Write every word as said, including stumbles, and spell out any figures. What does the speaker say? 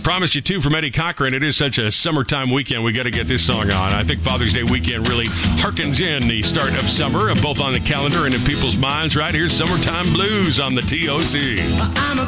promised you two from Eddie Cochran. It is such a summertime weekend. We got to get this song on. I think Father's Day weekend really harkens in the start of summer, both on the calendar and in people's minds. Right here's Summertime Blues on the T O C. I'm a